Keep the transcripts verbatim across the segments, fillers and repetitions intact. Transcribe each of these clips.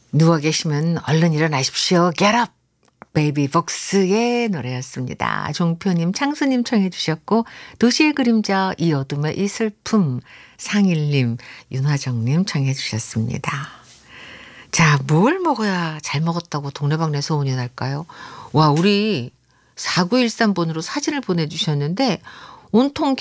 누워 계시면 얼른 일어나십시오. Get up! 베이비복스의 노래였습니다. 종표님, 창수님 청해 주셨고 도시의 그림자, 이 어둠의 이 슬픔, 상일님, 윤화정님 청해 주셨습니다. 자, 뭘 먹어야 잘 먹었다고 동네방네 소문이 날까요? 와, 우리 사구일삼 번으로 사진을 보내주셨는데 온통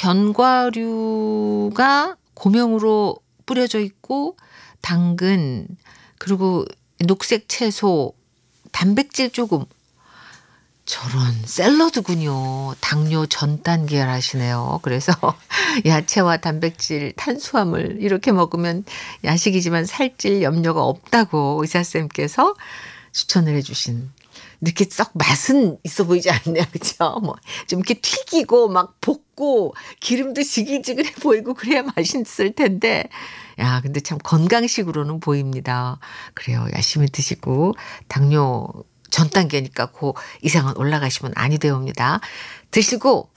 견과류가 고명으로 뿌려져 있고 당근 그리고 녹색 채소 단백질 조금 저런 샐러드군요. 당뇨 전 단계를 하시네요. 그래서 야채와 단백질, 탄수화물 이렇게 먹으면 야식이지만 살찔 염려가 없다고 의사쌤께서 추천을 해 주신. 이렇게 썩 맛은 있어 보이지 않네요. 그렇죠? 뭐 좀 이렇게 튀기고 막 볶고 기름도 지글지글해 보이고 그래야 맛있을 텐데. 야, 근데 참 건강식으로는 보입니다. 그래요. 열심히 드시고 당뇨 전 단계니까 그 이상은 올라가시면 아니 되옵니다. 드시고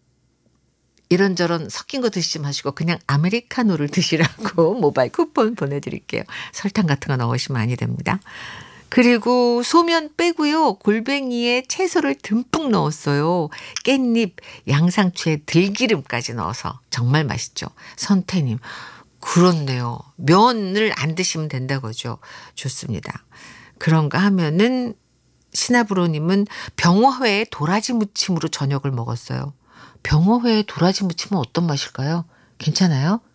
이런저런 섞인 거 드시지 마시고 그냥 아메리카노를 드시라고 모바일 쿠폰 보내드릴게요. 설탕 같은 거 넣으시면 아니 됩니다. 그리고 소면 빼고요. 골뱅이에 채소를 듬뿍 넣었어요. 깻잎, 양상추에 들기름까지 넣어서 정말 맛있죠. 선태님. 그렇네요. 면을 안 드시면 된다고죠. 좋습니다. 그런가 하면은 시나브로님은 병어회에 도라지 무침으로 저녁을 먹었어요. 병어회에 도라지 무침은 어떤 맛일까요? 괜찮아요?